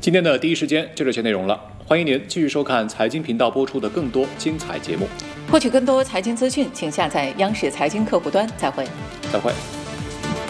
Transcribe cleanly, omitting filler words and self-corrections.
今天的第一时间就这些内容了，欢迎您继续收看财经频道播出的更多精彩节目。 获取更多财经资讯，请下载央视财经客户端。再会。